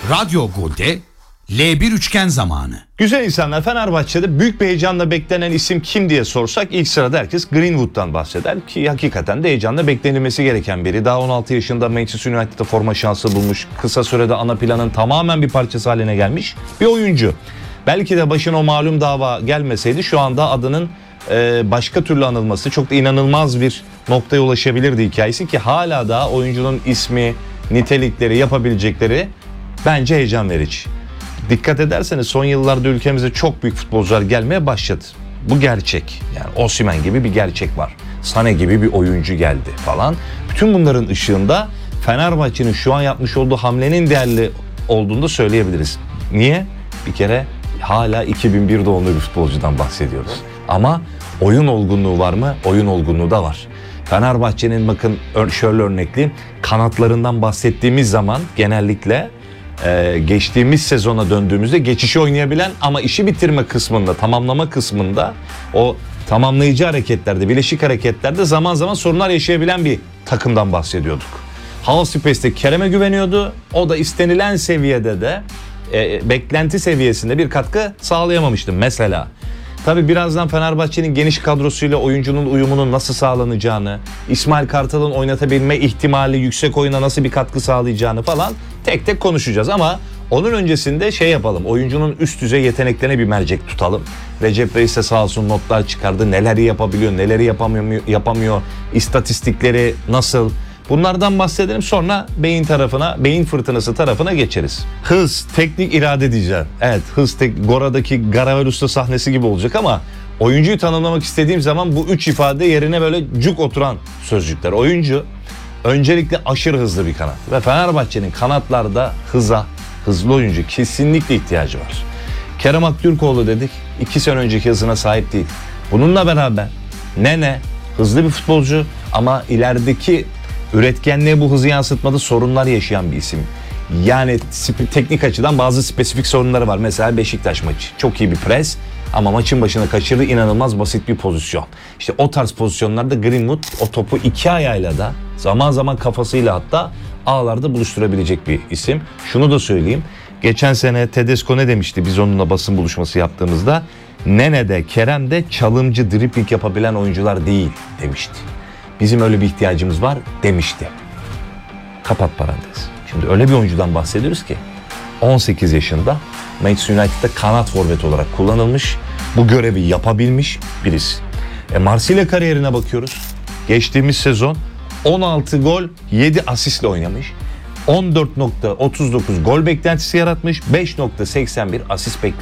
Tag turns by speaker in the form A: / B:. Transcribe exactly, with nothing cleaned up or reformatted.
A: Radyo Gol'de L bir üçgen zamanı.
B: Güzel insanlar, Fenerbahçe'de büyük bir heyecanla beklenen isim kim diye sorsak ilk sırada herkes Greenwood'dan bahseder ki hakikaten de heyecanla beklenilmesi gereken biri. Daha on altı yaşında Manchester United'da forma şansı bulmuş, kısa sürede ana planın tamamen bir parçası haline gelmiş bir oyuncu. Belki de başına o malum dava gelmeseydi şu anda adının e, başka türlü anılması çok da inanılmaz bir noktaya ulaşabilirdi hikayesi ki hala da oyuncunun ismi, nitelikleri, yapabilecekleri bence heyecan verici. Dikkat ederseniz son yıllarda ülkemize çok büyük futbolcular gelmeye başladı. Bu gerçek. Yani Osimhen gibi bir gerçek var. Sané gibi bir oyuncu geldi falan. Bütün bunların ışığında Fenerbahçe'nin şu an yapmış olduğu hamlenin değerli olduğunu da söyleyebiliriz. Niye? Bir kere hala iki bin bir doğumlu bir futbolcudan bahsediyoruz. Ama oyun olgunluğu var mı? Oyun olgunluğu da var. Fenerbahçe'nin bakın şöyle örnekleyeyim. Kanatlarından bahsettiğimiz zaman genellikle Ee, geçtiğimiz sezona döndüğümüzde geçişi oynayabilen ama işi bitirme kısmında, tamamlama kısmında o tamamlayıcı hareketlerde, bileşik hareketlerde zaman zaman sorunlar yaşayabilen bir takımdan bahsediyorduk. Hal Space'te Kerem'e güveniyordu. O da istenilen seviyede de e, beklenti seviyesinde bir katkı sağlayamamıştı mesela. Tabii birazdan Fenerbahçe'nin geniş kadrosuyla oyuncunun uyumunun nasıl sağlanacağını, İsmail Kartal'ın oynatabilme ihtimali yüksek oyuna nasıl bir katkı sağlayacağını falan tek tek konuşacağız ama onun öncesinde şey yapalım. Oyuncunun üst düzey yeteneklerine bir mercek tutalım. Recep Reis de sağ olsun notlar çıkardı. Neleri yapabiliyor, neleri yapamıyor, yapamıyor, istatistikleri nasıl? Bunlardan bahsedelim, sonra beyin tarafına, beyin fırtınası tarafına geçeriz. Hız, teknik irade diyeceğim. Evet, hız, tek, Gora'daki Garavel Usta sahnesi gibi olacak ama oyuncuyu tanımlamak istediğim zaman bu üç ifade yerine böyle cuk oturan sözcükler. Oyuncu öncelikle aşırı hızlı bir kanat ve Fenerbahçe'nin kanatlarda hıza, hızlı oyuncu kesinlikle ihtiyacı var. Kerem Aktürkoğlu dedik, iki sene önceki hızına sahip değil. Bununla beraber Nene hızlı bir futbolcu ama ilerideki üretkenliğe bu hızı yansıtmada sorunlar yaşayan bir isim. Yani teknik açıdan bazı spesifik sorunları var. Mesela Beşiktaş maçı. Çok iyi bir pres ama maçın başına kaçırdığı inanılmaz basit bir pozisyon. İşte o tarz pozisyonlarda Greenwood o topu iki ayağıyla da zaman zaman kafasıyla hatta ağlarda buluşturabilecek bir isim. Şunu da söyleyeyim. Geçen sene Tedesco ne demişti biz onunla basın buluşması yaptığımızda? Nene de Kerem de çalımcı, dribling yapabilen oyuncular değil demişti. Bizim öyle bir ihtiyacımız var demişti. Kapat parantez. Şimdi öyle bir oyuncudan bahsediyoruz ki on sekiz yaşında Manchester United'da kanat forvet olarak kullanılmış, bu görevi yapabilmiş birisi. E Marsilya kariyerine bakıyoruz. Geçtiğimiz sezon on altı gol, yedi asistle oynamış. on dört nokta otuz dokuz gol beklentisi yaratmış, beş nokta seksen bir asist beklentisi.